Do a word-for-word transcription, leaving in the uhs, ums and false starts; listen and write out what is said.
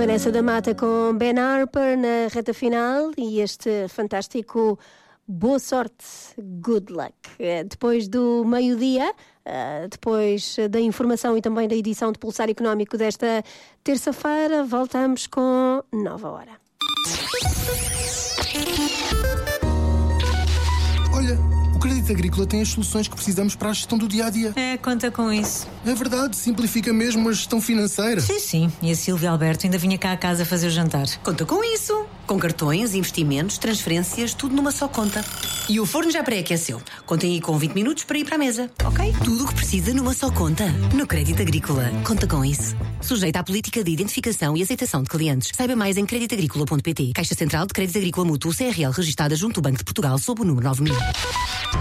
Vanessa da Mata com Ben Harper na reta final e este fantástico boa sorte, good luck. Depois do meio-dia, depois da informação e também da edição de Pulsar Económico desta terça-feira, voltamos com nova hora. Olha, o Crédito Agrícola tem as soluções que precisamos para a gestão do dia-a-dia. É, conta com isso. É verdade, simplifica mesmo a gestão financeira. Sim, sim. E a Silvia Alberto ainda vinha cá a casa fazer o jantar. Conta com isso. Com cartões, investimentos, transferências, tudo numa só conta. E o forno já pré-aqueceu. Contem aí com vinte minutos para ir para a mesa, ok? Tudo o que precisa numa só conta. No Crédito Agrícola. Conta com isso. Sujeita à política de identificação e aceitação de clientes. Saiba mais em crédito agrícola ponto pt. Caixa Central de Crédito Agrícola Mútuo C R L registada junto ao Banco de Portugal sob o número nove mil.